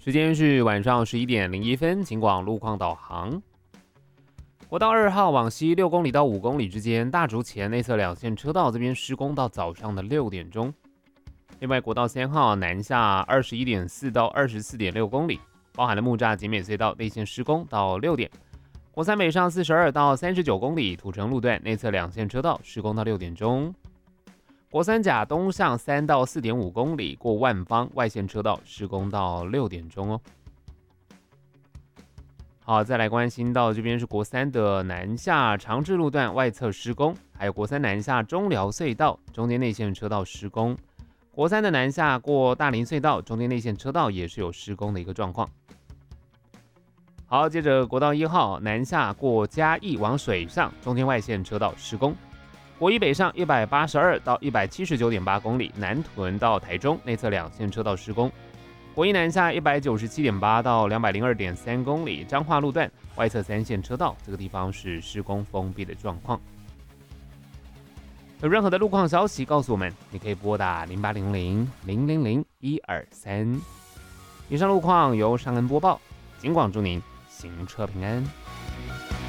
时间是晚上11点01分，警广路况导航。国道2号往西6公里到5公里之间，大竹前内侧2线车道这边施工到早上的6点钟。另外，国道3号南下21.4到24.6公里，包含了木栅景美隧道内线施工到6点。国三北上42到39公里，土城路段内侧2线车道施工到6点钟。国三甲东向3到4.5公里，过万方外线车道施工到6点钟哦。好，再来关心到这边是国三的南下长治路段外侧施工，还有国三南下中寮隧道中间内线车道施工。国三的南下过大林隧道中间内线车道也是有施工的一个状况。好，接着国道1号南下过嘉义往水上中间外线车道施工。国一北上182到179.8公里，南屯到台中内侧2线车道施工。国一南下197.8到202.3公里，彰化路段外侧3线车道这个地方是施工封闭的状况。有任何的路况消息告诉我们，你可以拨打0800-000-123。以上路况由尚恩播报，警广祝您行车平安。